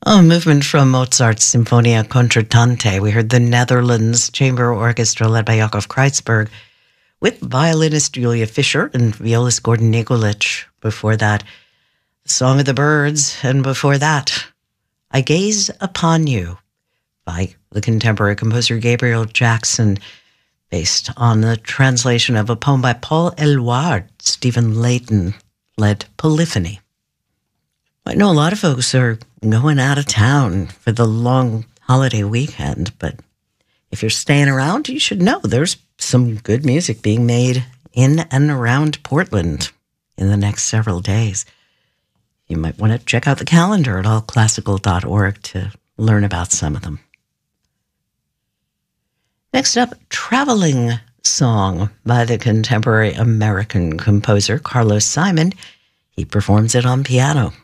A movement from Mozart's Sinfonia Concertante. We heard the Netherlands Chamber Orchestra led by Yakov Kreitzberg with violinist Julia Fischer and violist Gordon Nikolic. Before that, Song of the Birds, and before that, I Gaze Upon You by the contemporary composer Gabriel Jackson, based on the translation of a poem by Paul Eluard. Stephen Layton led Polyphony. I know a lot of folks are going out of town for the long holiday weekend, but if you're staying around, you should know there's some good music being made in and around Portland in the next several days. You might want to check out the calendar at allclassical.org to learn about some of them. Next up, Traveling Song by the contemporary American composer Carlos Simon. He performs it on piano.